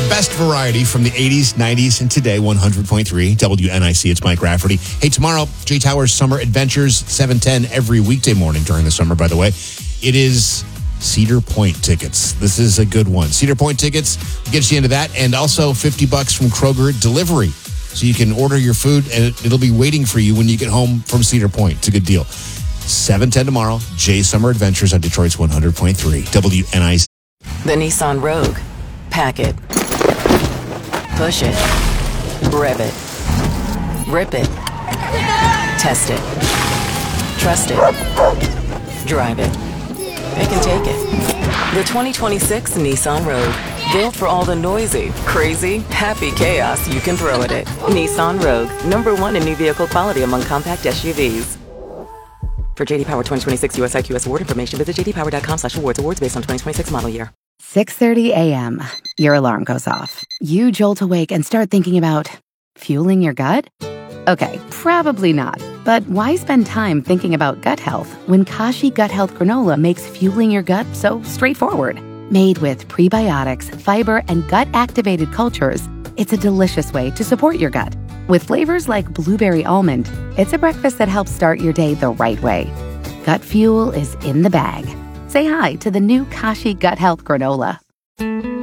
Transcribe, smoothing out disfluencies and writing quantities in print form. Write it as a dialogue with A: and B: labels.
A: The best variety from the 80s, 90s, and today, 100.3 WNIC. It's Mike Rafferty. Hey, tomorrow, Jay Towers Summer Adventures, 7:10 every weekday morning during the summer, by the way. It is Cedar Point tickets. This is a good one. Cedar Point tickets gets you into that, and also $50 from Kroger delivery. So you can order your food, and it'll be waiting for you when you get home from Cedar Point. It's a good deal. 7:10 tomorrow, Jay's Summer Adventures on Detroit's 100.3 WNIC.
B: The Nissan Rogue. Pack it. Push it. Rev it. Rip it. Test it. Trust it. Drive it. It can take it. The 2026 Nissan Rogue. Built for all the noisy, crazy, happy chaos you can throw at it. Nissan Rogue. #1 in new vehicle quality among compact SUVs. For JD Power 2026 US IQS award information, visit jdpower.com/awards. Awards based on 2026 model year.
C: 6:30 a.m. Your alarm goes off. You jolt awake and start thinking about fueling your gut? Okay, probably not. But why spend time thinking about gut health when Kashi Gut Health Granola makes fueling your gut so straightforward? Made with prebiotics, fiber, and gut-activated cultures, it's a delicious way to support your gut. With flavors like blueberry almond, it's a breakfast that helps start your day the right way. Gut fuel is in the bag. Say hi to the new Kashi Gut Health Granola.